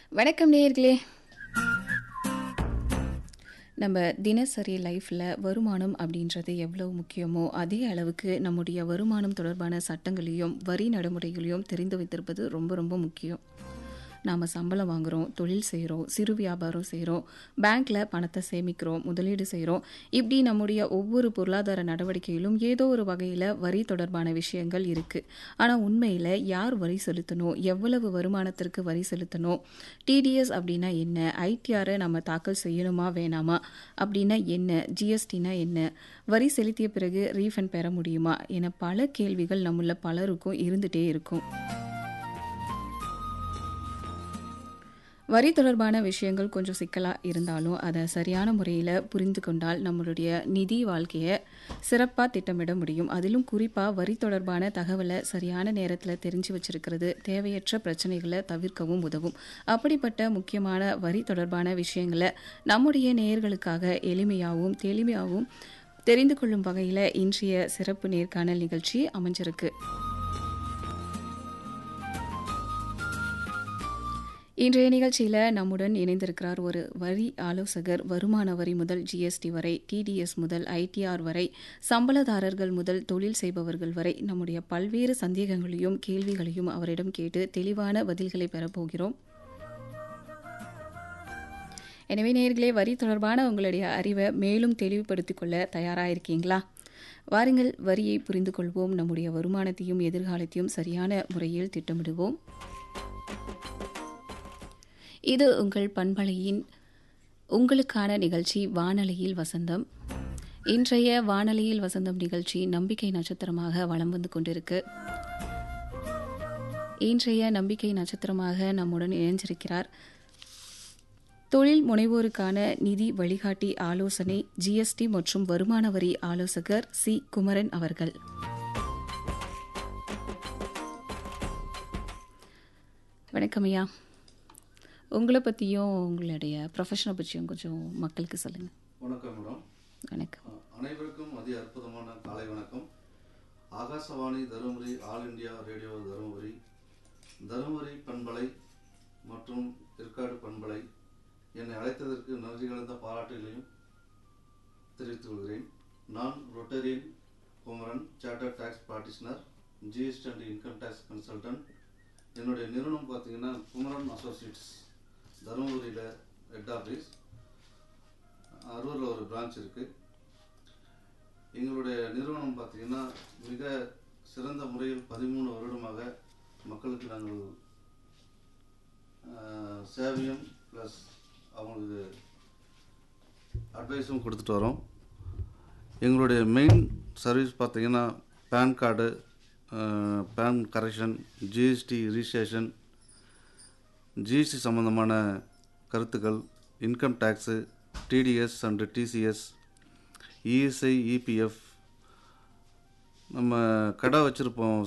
வணக்கம் நேயர்களே. நம்ம தினசரி லைஃப்பில் வருமானம் அப்படின்றது எவ்வளவு முக்கியமோ அதே அளவுக்கு நம்முடைய வருமானம் தொடர்பான சட்டங்களையும் வரி நடைமுறைகளையும் தெரிந்து வைத்திருப்பது ரொம்ப ரொம்ப முக்கியம். நாம் சம்பளம் வாங்குகிறோம், தொழில் செய்கிறோம், சிறு வியாபாரம் செய்கிறோம், பேங்க்கில் பணத்தை சேமிக்கிறோம், முதலீடு செய்கிறோம். இப்படி நம்முடைய ஒவ்வொரு பொருளாதார நடவடிக்கையிலும் ஏதோ ஒரு வகையில் வரி தொடர்பான விஷயங்கள் இருக்குது. ஆனால் உண்மையில் யார் வரி செலுத்தணும், எவ்வளவு வருமானத்திற்கு வரி செலுத்தணும், டிடிஎஸ் அப்படின்னா என்ன, ஐடிஆரை நம்ம தாக்கல் செய்யணுமா வேணாமா அப்படின்னா என்ன, ஜிஎஸ்டினா என்ன, வரி செலுத்திய பிறகு ரீஃபண்ட் பெற முடியுமா என பல கேள்விகள் நம்மள பலருக்கும் இருந்துகிட்டே இருக்கும். வரி தொடர்பான விஷயங்கள் கொஞ்சம் சிக்கலாக இருந்தாலும் அதை சரியான முறையில் புரிந்து கொண்டால் நம்மளுடைய நிதி வாழ்க்கையை சிறப்பாக திட்டமிட முடியும். அதிலும் குறிப்பாக வரி தொடர்பான தகவலை சரியான நேரத்தில் தெரிஞ்சு வச்சிருக்கிறது தேவையற்ற பிரச்சனைகளை தவிர்க்கவும் உதவும். அப்படிப்பட்ட முக்கியமான வரி தொடர்பான விஷயங்களை நம்முடைய நேயர்களுக்காக எளிமையாகவும் தெளிமையாகவும் தெரிந்து கொள்ளும் வகையில் இன்றைய சிறப்பு நேர்காணல் நிகழ்ச்சி அமைஞ்சிருக்கு. இன்றைய நிகழ்ச்சியில் நம்முடன் இணைந்திருக்கிறார் ஒரு வரி ஆலோசகர். வருமான வரி முதல் ஜிஎஸ்டி வரை, டிடிஎஸ் முதல் ஐடிஆர் வரை, சம்பளதாரர்கள் முதல் தொழில் செய்பவர்கள் வரை நம்முடைய பல்வேறு சந்தேகங்களையும் கேள்விகளையும் அவரிடம் கேட்டு தெளிவான பதில்களை பெறப்போகிறோம். எனவே நேயர்களே, வரி தொடர்பான உங்களுடைய அறிவை மேலும் தெளிவுபடுத்திக் கொள்ள தயாராக இருக்கீங்களா? வாருங்கள், வரியை புரிந்து கொள்வோம், நம்முடைய வருமானத்தையும் எதிர்காலத்தையும் சரியான முறையில் திட்டமிடுவோம். இது உங்கள் பண்பலையின் உங்களுக்கான நிகழ்ச்சி வானொலியில் வசந்தம். இன்றைய வானொலியில் வசந்தம் நிகழ்ச்சி நம்பிக்கை நட்சத்திரமாக வலம் வந்து கொண்டிருக்கு. இன்றைய நம்பிக்கை நட்சத்திரமாக நம்முடன் இணைஞ்சிருக்கிறார் தொழில் முனைவோருக்கான நிதி வழிகாட்டி ஆலோசனை, ஜிஎஸ்டி மற்றும் வருமான வரி ஆலோசகர் சி. குமரன் அவர்கள். வணக்கம் ஐயா. உங்களை பற்றியும் உங்களுடைய ப்ரொஃபஷனை பற்றியும் கொஞ்சம் மக்களுக்கு சொல்லுங்கள். வணக்கம் மேடம். வணக்கம். அனைவருக்கும் அதி அற்புதமான காலை வணக்கம். Akashvani Dharmapuri, all India radio Dharmapuri, Dharmapuri பண்பலை மற்றும் ஏற்காடு பண்பலை என்னை அழைத்ததற்கு நன்றி கலந்த பாராட்டுகளையும் தெரிவித்துக் கொள்கிறேன். நான் ரொட்டரியன் Kumaran, chartered tax practitioner, GST and income tax consultant. என்னுடைய நிறுவனம் பார்த்தீங்கன்னா குமரன் அசோசியேட்ஸ், தருமபுரியில் ஹெட் ஆஃபீஸ், அரூரில் ஒரு பிரான்ச் இருக்குது. எங்களுடைய நிறுவனம் பார்த்திங்கன்னா மிக சிறந்த முறையில் 13 வருடமாக மக்களுக்கு நாங்கள் சேவையும் ப்ளஸ் அவங்களுக்கு அட்வைஸும் கொடுத்துட்டு வரோம். எங்களுடைய மெயின் சர்வீஸ் பார்த்திங்கன்னா pan card, pan correction, GST registration, GST சம்பந்தமான கருத்துக்கள், income tax, TDS and TCS, ESI, EPF. நம்ம கடை வச்சுருப்போம்.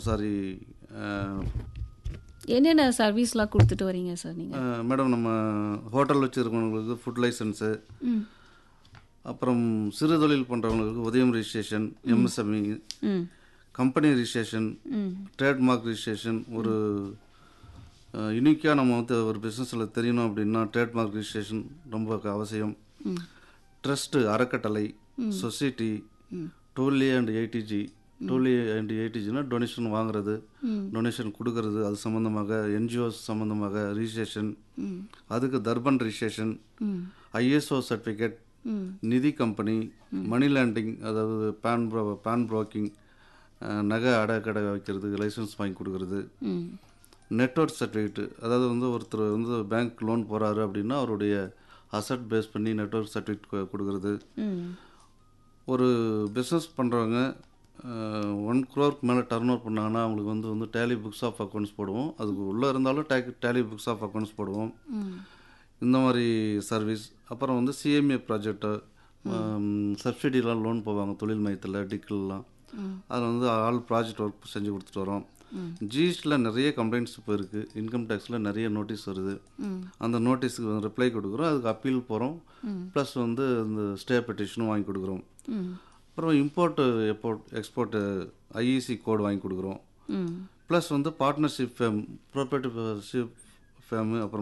என்னென்ன சர்வீஸ்லாம் கொடுத்துட்டு வரீங்க சார் நீங்கள்? மேடம், நம்ம ஹோட்டல் வச்சுருக்கவங்களுக்கு ஃபுட் லைசன்ஸு, அப்புறம் சிறு தொழில் பண்ணுறவங்களுக்கு உதயம் registration, MSME, company registration, trademark registration. ஒரு யூனிக்காக நம்ம வந்து ஒரு பிஸ்னஸில் தெரியணும் அப்படின்னா ட்ரேட்மார்க் ரிஜிஸ்ட்ரேஷன் ரொம்ப அவசியம். ட்ரஸ்ட்டு, அறக்கட்டளை, society, duly and ADG. Duly and ஏடிஜினா donation வாங்குறது, டொனேஷன் கொடுக்கறது, அது சம்மந்தமாக என்ஜிஓஸ் சம்மந்தமாக ரிஜிஸ்ட்ரேஷன், அதுக்கு தர்பன் ரிஜிஸ்ட்ரேஷன், ஐஎஸ்ஓ சர்டிஃபிகேட், நிதி கம்பெனி, மணி லேண்டிங், அதாவது பேன் ப்ரோக்கிங், நகை அடக்கடை வைக்கிறதுக்கு லைசன்ஸ் வாங்கி கொடுக்கறது, நெட்வொர்க் சர்டிஃபிகேட்டு, அதாவது வந்து ஒருத்தர் வந்து பேங்க் லோன் போகிறாரு அப்படின்னா அவருடைய அசட் பேஸ் பண்ணி நெட்வொர்க் சர்டிஃபிகேட் கொடுக்கறது. ஒரு பிஸ்னஸ் பண்ணுறவங்க 1 crore மேலே டர்ன் ஓவர் பண்ணாங்கன்னா அவங்களுக்கு வந்து டேலி புக்ஸ் ஆஃப் அக்கௌண்ட்ஸ் போடுவோம். அதுக்கு உள்ளே இருந்தாலும் டேலி புக்ஸ் ஆஃப் அக்கௌண்ட்ஸ் போடுவோம். இந்த மாதிரி சர்வீஸ். அப்புறம் வந்து சிஎம்ஏ ப்ராஜெக்டு, சப்சிடிலாம் லோன் போவாங்க தொழில் மையத்தில், டிக்கில்லாம். அதில் வந்து ஆல் ப்ராஜெக்ட் ஒர்க் செஞ்சு கொடுத்துட்டு வரோம். ஜிஎஸ்டியில் நிறைய கம்ப்ளைண்ட்ஸ் இப்போ இருக்குது. இன்கம் டேக்ஸில் நிறைய நோட்டீஸ் வருது. அந்த நோட்டீஸுக்கு ரிப்ளை கொடுக்குறோம், அதுக்கு அப்பீல் போகிறோம், ப்ளஸ் வந்து இந்த ஸ்டே பெட்டிஷனும் வாங்கி கொடுக்குறோம். அப்புறம் இம்போர்ட்டு எக்ஸ்போர்ட்டு ஐஇசி கோடு வாங்கி கொடுக்குறோம். ப்ளஸ் வந்து பார்ட்னர்ஷிப் ஃபேம், ப்ராப்பர்ட்டிஷிப் ஃபேமு, அப்புறம்